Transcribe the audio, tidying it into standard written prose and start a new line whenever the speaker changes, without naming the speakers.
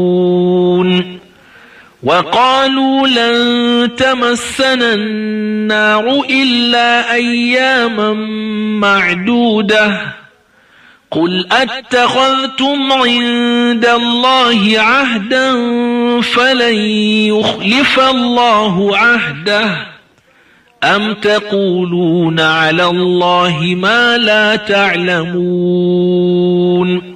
وقالوا لن تمسنا النار إلا أياما معدودة قل أتخذتم عند الله عهدا فلن يخلف الله عهده أم تقولون على الله ما لا تعلمون